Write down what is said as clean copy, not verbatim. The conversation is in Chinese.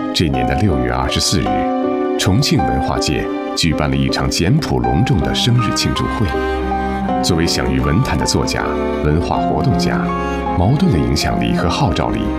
这年的6月24日，重庆文化界举办了一场简朴隆重的生日庆祝会。作为享誉文坛的作家、文化活动家，茅盾的影响力和号召力